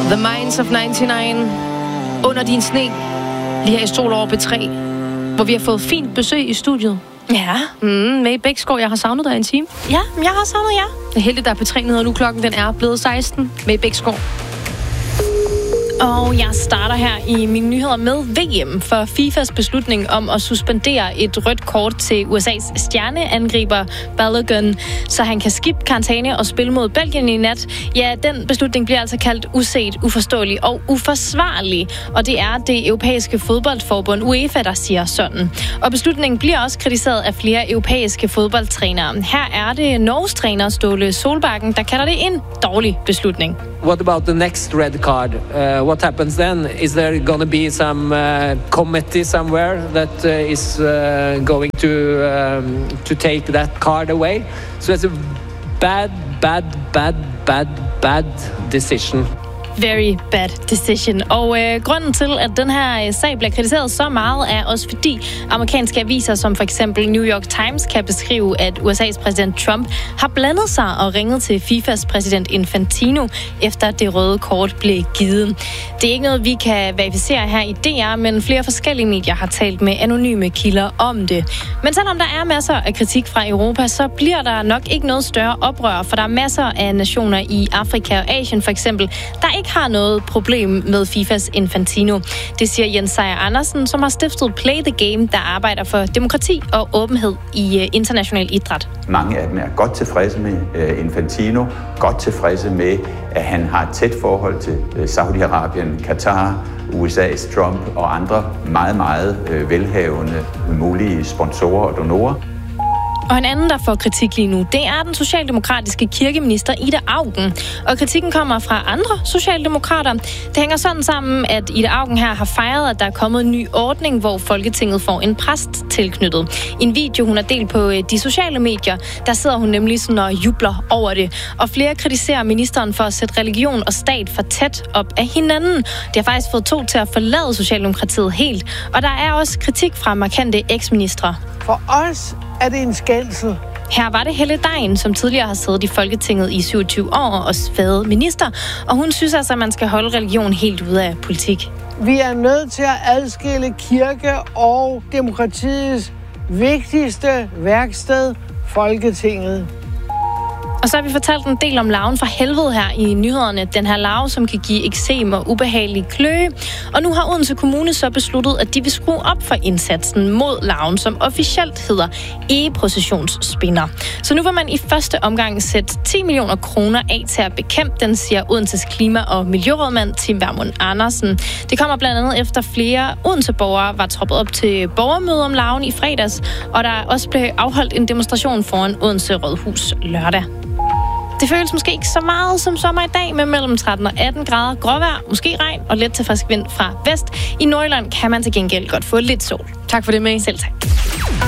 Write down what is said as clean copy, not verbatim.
The Minds of 99 under din sne, lige her i Sol over P3, hvor vi har fået fint besøg i studiet. Ja. Med Bæksgaard, jeg har savnet dig en time. Ja, jeg har savnet jer. Det er heldigt, der er P3 nu, klokken den er blevet 16 med Bæksgaard. Og jeg starter her i mine nyheder med VM for FIFAs beslutning om at suspendere et rødt kort til USA's stjerneangriber Balogun, så han kan skippe karantæne og spille mod Belgien i nat. Ja, den beslutning bliver altså kaldt uset, uforståelig og uforsvarlig. Og det er det europæiske fodboldforbund UEFA, der siger sådan. Og beslutningen bliver også kritiseret af flere europæiske fodboldtrænere. Her er det Norges træner Ståle Solbakken, der kalder det en dårlig beslutning. What about the next red card? What happens then? Is there going to be some committee somewhere that is going to take that card away? So it's a bad decision. Very bad decision. Og grunden til, at den her sag bliver kritiseret så meget, er også fordi amerikanske aviser, som for eksempel New York Times, kan beskrive, at USA's præsident Trump har blandet sig og ringet til FIFAs præsident Infantino, efter det røde kort blev givet. Det er ikke noget, vi kan verificere her i DR, men flere forskellige medier har talt med anonyme kilder om det. Men selvom der er masser af kritik fra Europa, så bliver der nok ikke noget større oprør, for der er masser af nationer i Afrika og Asien for eksempel, der ikke har noget problem med FIFAs Infantino. Det siger Jens Sejer Andersen, som har stiftet Play the Game, der arbejder for demokrati og åbenhed i international idræt. Mange af dem er godt tilfredse med Infantino, godt tilfredse med, at han har et tæt forhold til Saudi-Arabien, Katar, USA's Trump og andre meget velhavende mulige sponsorer og donorer. Og en anden, der får kritik lige nu, det er den socialdemokratiske kirkeminister Ida Auken. Og kritikken kommer fra andre socialdemokrater. Det hænger sådan sammen, at Ida Auken her har fejret, at der er kommet en ny ordning, hvor Folketinget får en præst tilknyttet. I en video, hun har delt på de sociale medier, der sidder hun nemlig sådan og jubler over det. Og flere kritiserer ministeren for at sætte religion og stat for tæt op af hinanden. Det har faktisk fået to til at forlade Socialdemokratiet helt. Og der er også kritik fra markante eksministre. For os er det en skændsel. Her var det Helle Degn, som tidligere har siddet i Folketinget i 27 år og været minister, og hun synes altså, at man skal holde religion helt ude af politik. Vi er nødt til at adskille kirke og demokratiets vigtigste værksted, Folketinget. Og så har vi fortalt en del om larven fra helvede her i nyhederne. Den her larve, som kan give eksem og ubehagelig kløe. Og nu har Odense Kommune så besluttet, at de vil skrue op for indsatsen mod larven, som officielt hedder e-processionsspinder. Så nu vil man i første omgang sætte 10 millioner kroner af til at bekæmpe den, siger Odenses klima- og miljørådmand Tim Vermund Andersen. Det kommer blandt andet efter flere Odense-borgere var troppet op til borgermøde om larven i fredags, og der også blev afholdt en demonstration foran Odense Rådhus lørdag. Det føles måske ikke så meget som sommer i dag, med mellem 13 og 18 grader gråvejr, måske regn og let til frisk vind fra vest. I Nordjylland kan man til gengæld godt få lidt sol. Tak for det, May. Selv tak.